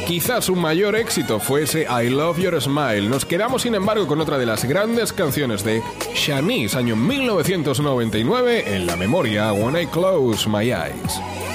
Quizás su mayor éxito fuese I Love Your Smile. Nos quedamos, sin embargo, con otra de las grandes canciones de Shanice, año 1999, en la memoria When I Close My Eyes.